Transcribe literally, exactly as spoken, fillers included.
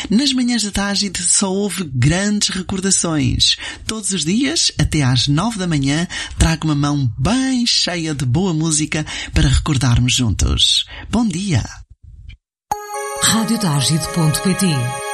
Nas manhãs da Tágide só houve grandes recordações. Todos os dias, até às nove da manhã, trago uma mão bem cheia de boa música para recordarmos juntos. Bom dia! rádio tágide ponto pt